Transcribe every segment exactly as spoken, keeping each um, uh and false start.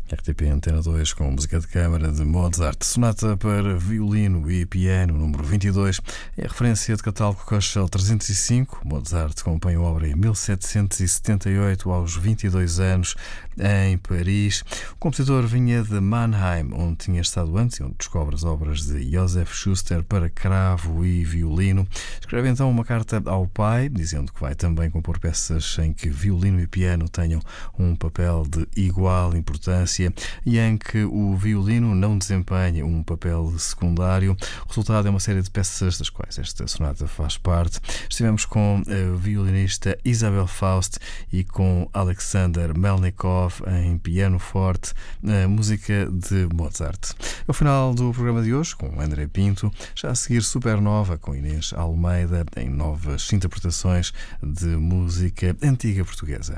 R T P Antena dois com música de câmara de Mozart, sonata para violino e piano número vinte e dois, é a referência de catálogo Köchel trezentos e cinco. Mozart compõe a obra em mil setecentos e setenta e oito, aos vinte e dois anos, em Paris. O compositor vinha de Mannheim, onde tinha estado antes e onde descobre as obras de Joseph Schuster para cravo e violino. Escreve então uma carta ao pai, dizendo que vai também compor peças em que violino e piano tenham um papel de igual importância e em que o violino não desempenha um papel secundário. O resultado é uma série de peças das quais esta sonata faz parte. Estivemos com a violinista Isabel Faust e com Alexander Melnikov em piano forte, a música de Mozart. É o final do programa de hoje com André Pinto, já a seguir Supernova com Inês Almeida em novas interpretações de música antiga portuguesa.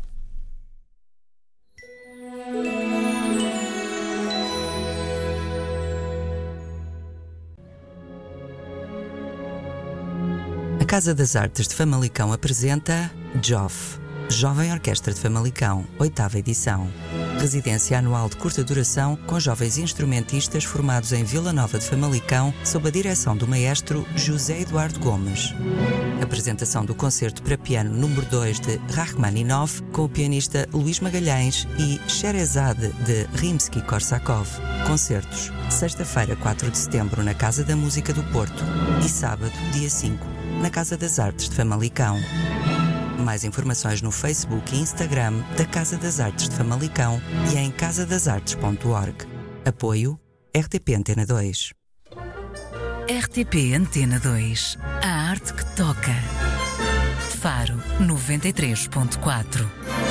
A Casa das Artes de Famalicão apresenta J O F, Jovem Orquestra de Famalicão, oitava edição. Residência anual de curta duração com jovens instrumentistas formados em Vila Nova de Famalicão sob a direção do maestro José Eduardo Gomes. Apresentação do concerto para piano número dois de Rachmaninoff com o pianista Luís Magalhães e Sherazade de Rimsky-Korsakov. Concertos, sexta-feira, quatro de setembro, na Casa da Música do Porto e sábado, dia cinco, na Casa das Artes de Famalicão. Mais informações no Facebook e Instagram da Casa das Artes de Famalicão e em casa das artes ponto org. Apoio R T P Antena dois. R T P Antena dois. A arte que toca. Faro noventa e três ponto quatro.